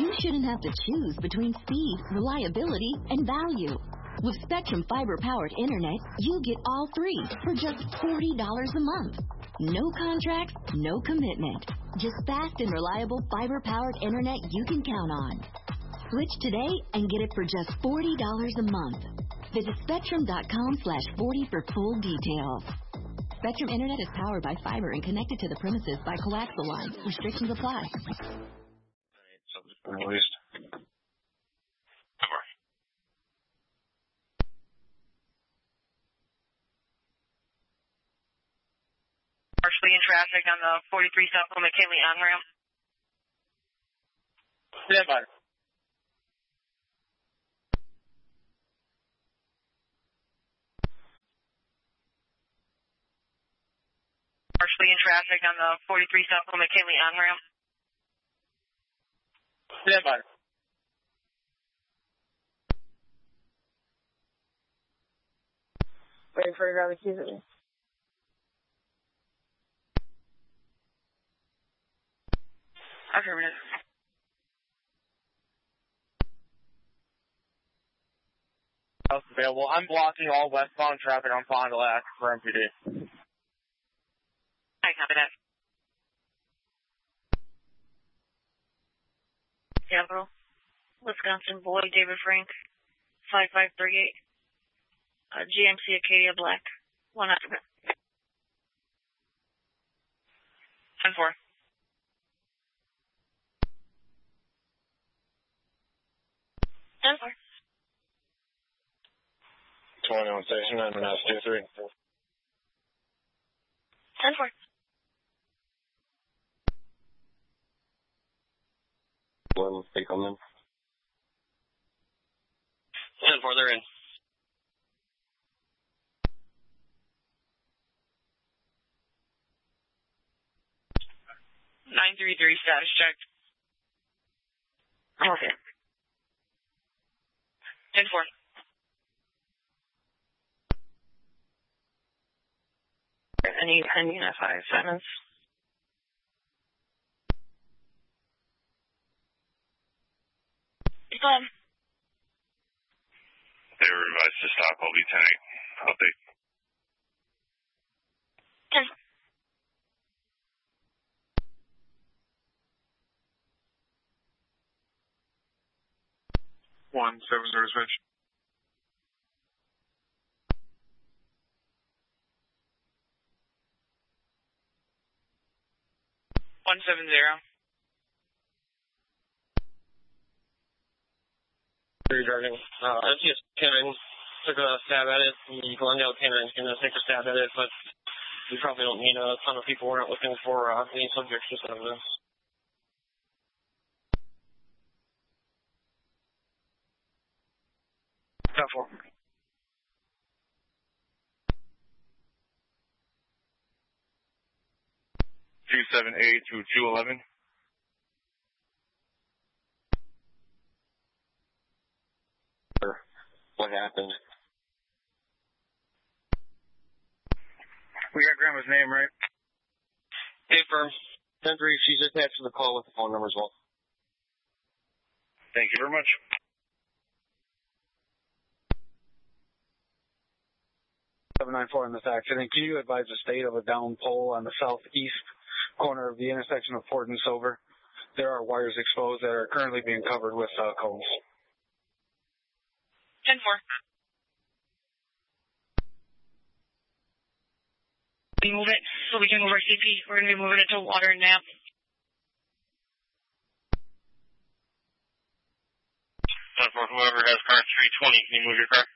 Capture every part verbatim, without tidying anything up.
you shouldn't have to choose between speed, reliability, and value. With Spectrum fiber-powered internet, you get all three for just forty dollars a month. No contracts, no commitment. Just fast and reliable fiber-powered internet you can count on. Switch today and get it for just forty dollars a month. Visit spectrum.com slash 40 for full details. Spectrum Internet is powered by fiber and connected to the premises by coaxial lines. Restrictions apply. Released. Partially in traffic on the forty-three South McKinley on-ramp. Yeah, bye. Partially in traffic on the forty-three South McKinley on-ramp. Yeah, bye. Waiting for you to grab the keys at me. Affirmative. Available. I'm blocking all westbound traffic on Fond du Lac for M P D. I copy that. Capital, Wisconsin, Boyd, David Frank, five five three eight. Uh, G M C Acadia Black, one Africa. ten four. ten four. twenty-one station, nine and a half, two three. ten four. One, they come in. ten four, they're in. nine three three status check. Okay. ten four. Any pending F I assignments? Um, they were advised to stop L B ten eight. Update. ten. One, seven zero switch. one seven zero. Regarding, uh, I just Karen took a stab at it. The Glendale Karen's going to take a stab at it, but we probably don't need a ton of people. We're not looking for uh, any subjects just out of this. Careful. two seven eight to two eleven. What happened? We got Grandma's name, right? Hey, firm. ten three, she's attached to the call with the phone number as well. Thank you very much. seven nine four in this accident. Can you advise the state of a down pole on the southeast corner of the intersection of Fort and Silver? There are wires exposed that are currently being covered with uh, cones. ten four. We move it so we can move our C P. We're going to be moving it to Water and Nap. ten four, whoever has car three twenty, can you move your car?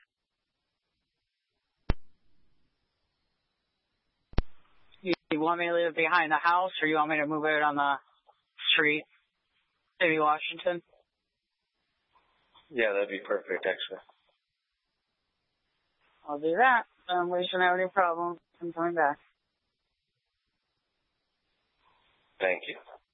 You want me to leave it behind the house, or you want me to move it on the street? Maybe Washington? Yeah, that'd be perfect, actually. I'll do that. Um, we shouldn't have any problem. I'm coming back. Thank you.